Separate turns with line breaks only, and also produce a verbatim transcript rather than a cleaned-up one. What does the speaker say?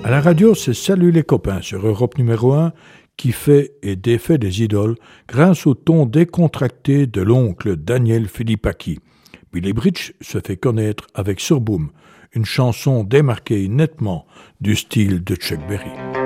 À la radio, c'est Salut les copains sur Europe numéro un qui fait et défait des idoles grâce au ton décontracté de l'oncle Daniel Philippaki. Billy Bridge se fait connaître avec Surboom, une chanson démarquée nettement du style de Chuck Berry.